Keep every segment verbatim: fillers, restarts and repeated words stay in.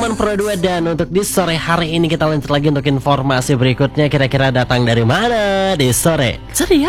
teman Pro dua, dan untuk di sore hari ini kita lanjut lagi untuk informasi berikutnya. Kira-kira datang dari mana di sore ceria?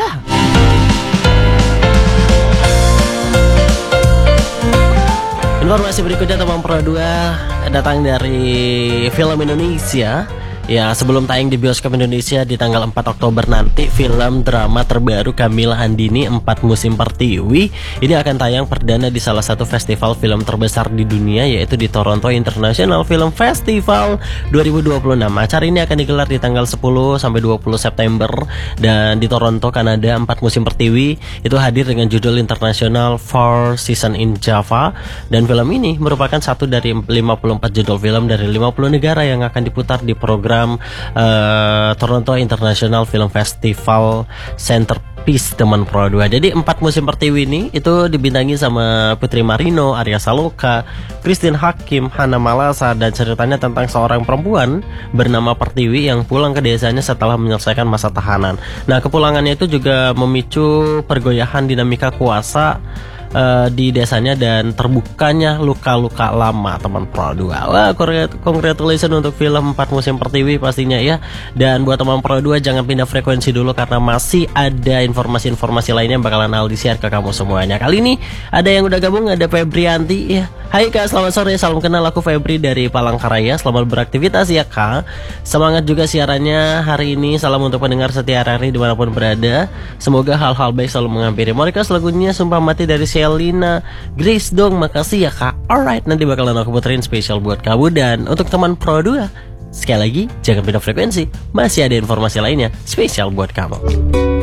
Informasi berikutnya teman Pro dua datang dari film Indonesia. Ya, sebelum tayang di bioskop Indonesia di tanggal empat Oktober nanti, film drama terbaru Camilla Andini Empat Musim Pertiwi ini akan tayang perdana di salah satu festival film terbesar di dunia, yaitu di Toronto International Film Festival dua ribu dua puluh enam. Acara ini akan digelar di tanggal sepuluh sampai dua puluh September, dan di Toronto, Kanada. Empat Musim Pertiwi itu hadir dengan judul internasional Four Seasons in Java, dan film ini merupakan satu dari lima puluh empat judul film dari lima puluh negara yang akan diputar di program Uh, Toronto International Film Festival Centerpiece teman Pro dua. Jadi Empat Musim Pertiwi ini itu dibintangi sama Putri Marino, Arya Saloka, Christine Hakim, Hana Malasa, dan ceritanya tentang seorang perempuan bernama Pertiwi yang pulang ke desanya setelah menyelesaikan masa tahanan. Nah, kepulangannya itu juga memicu pergoyahan dinamika kuasa Uh, di desanya dan terbukanya luka-luka lama teman Pro dua. Wah, congratulations untuk film Empat Musim Pertiwi pastinya ya. Dan buat teman Pro dua, jangan pindah frekuensi dulu karena masih ada informasi-informasi lainnya yang bakalan Aldi share ke kamu semuanya. Kali ini ada yang udah gabung, ada Febrianti ya. Hai Kak, selamat sore, salam kenal, aku Febri dari Palangkaraya. Selamat beraktivitas ya Kak. Semangat juga siarannya hari ini. Salam untuk pendengar setia hari dimanapun berada. Semoga hal-hal baik selalu menghampiri. Mau request lagunya Sumpah Mati dari Selina Grace dong, makasih ya Kak. Alright, nanti bakalan aku puterin spesial buat kamu. Dan untuk teman Pro dua, sekali lagi jangan pindah frekuensi, masih ada informasi lainnya spesial buat kamu.